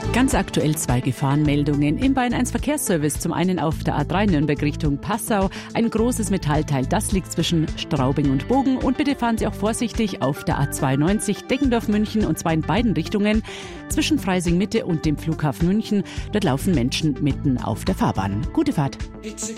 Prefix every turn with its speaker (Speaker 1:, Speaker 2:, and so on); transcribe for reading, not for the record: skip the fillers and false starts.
Speaker 1: Ganz aktuell 2 Gefahrenmeldungen im Bayern 1 Verkehrsservice. Zum einen auf der A3 Nürnberg Richtung Passau. Ein großes Metallteil, das liegt zwischen Straubing und Bogen. Und bitte fahren Sie auch vorsichtig auf der A92 Deggendorf München, und zwar in beiden Richtungen. Zwischen Freising Mitte und dem Flughafen München. Dort laufen Menschen mitten auf der Fahrbahn. Gute Fahrt.
Speaker 2: It's a